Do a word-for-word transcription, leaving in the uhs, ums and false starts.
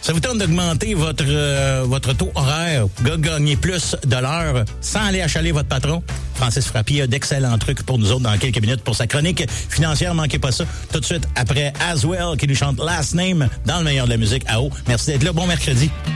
Ça vous tente d'augmenter votre euh, votre taux horaire, gagner plus de l'heure sans aller achaler votre patron? Francis Frappier a d'excellents trucs pour nous autres dans quelques minutes pour sa chronique financière. Manquez pas ça. Tout de suite après Aswell qui nous chante Last Name dans le meilleur de la musique à eau. Merci d'être là. Bon mercredi.